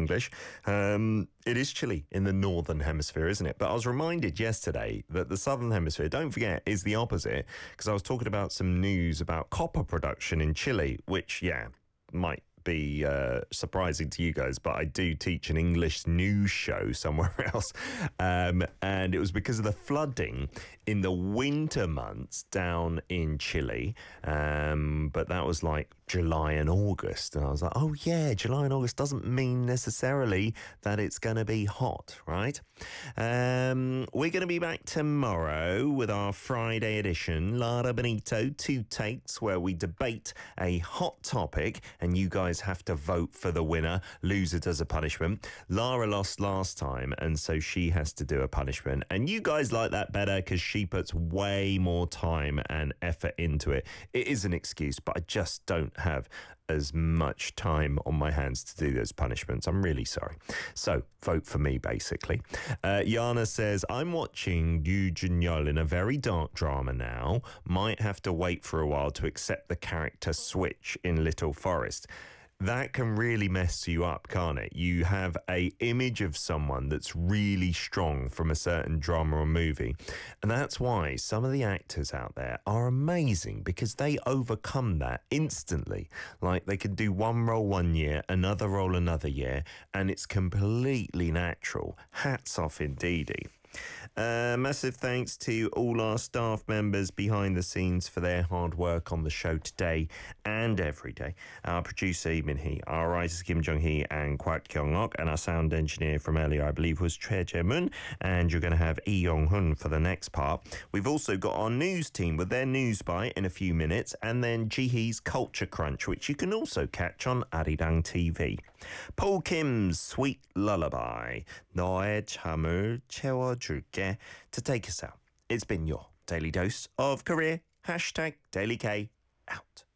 English. It is chilly in the northern hemisphere, isn't it? But I was reminded yesterday that the southern hemisphere, don't forget, is the opposite, because I was talking about some news about copper production in Chile, which, might be surprising to you guys, but I do teach an English news show somewhere else, and it was because of the flooding in the winter months down in Chile, but that was like July and August, and I was like, oh yeah, July and August doesn't mean necessarily that it's going to be hot, right? We're going to be back tomorrow with our Friday edition, Lara Benito, 2 Takes, where we debate a hot topic and you guys have to vote for the winner. Loser does a punishment. Lara lost last time, and so she has to do a punishment, and you guys like that better because she puts way more time and effort into it. It is an excuse, but I just don't have as much time on my hands to do those punishments. I'm really sorry. So vote for me, basically. Yana says, I'm watching Yu Jun-yeol in a very dark drama now. Might have to wait for a while to accept the character switch in Little Forest. That can really mess you up, can't it? You have a image of someone that's really strong from a certain drama or movie. And that's why some of the actors out there are amazing, because they overcome that instantly. Like, they can do one role one year, another role another year, and it's completely natural. Hats off indeedy. Massive thanks to all our staff members behind the scenes for their hard work on the show today and every day. Our producer, Lee Min-hee, our writers, Kim Jong-hee and Kwak Kyung-ok, and our sound engineer from earlier, I believe, was Choi Jae-moon, and you're going to have Lee Yong-hun for the next part. We've also got our news team with their news bite in a few minutes, and then Jihee's Culture Crunch, which you can also catch on Arirang TV. Paul Kim's Sweet Lullaby, 너의 잠을 채워줄게, to take us out. It's been your daily dose of career. #DailyK out.